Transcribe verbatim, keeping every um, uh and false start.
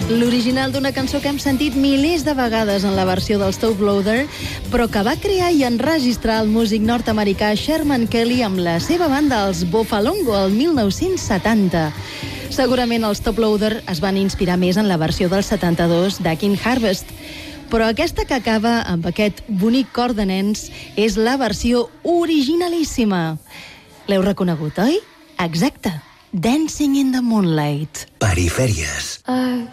L'original d'una cançó que hem sentit milers de vegades en la versió del Stove Loader, però que va crear i enregistrar el músic nord-americà Sherman Kelly amb la seva banda, els Boffalongo, el mil nou-cents setanta. Segurament els Top Loader es van inspirar més en la versió del setanta-dos d'Akin Harvest, però aquesta que acaba amb aquest bonic cor de nens és la versió originalíssima. L'heu reconegut, oi? Exacte. Dancing in the Moonlight. Perifèries. I